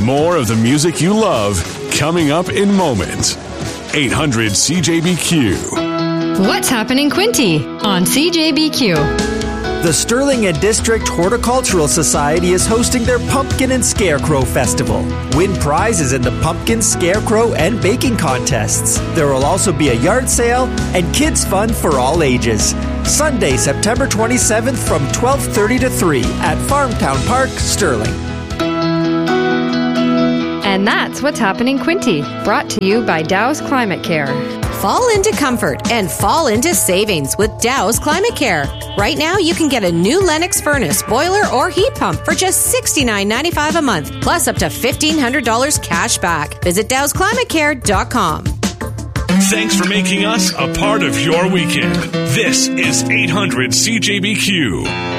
More of the music you love coming up in moments. 800 CJBQ. What's happening, Quinty, on CJBQ? The Sterling and District Horticultural Society is hosting their Pumpkin and Scarecrow Festival. Win prizes in the Pumpkin, Scarecrow, and Baking contests. There will also be a yard sale and kids fun for all ages. Sunday, September 27th from 12:30 to 3 at Farmtown Park, Sterling. And that's What's Happening, Quinty, brought to you by Dow's Climate Care. Fall into comfort and fall into savings with Dow's Climate Care. Right now, you can get a new Lennox furnace, boiler, or heat pump for just $69.95 a month, plus up to $1,500 cash back. Visit dowsclimatecare.com. Thanks for making us a part of your weekend. This is 800 CJBQ.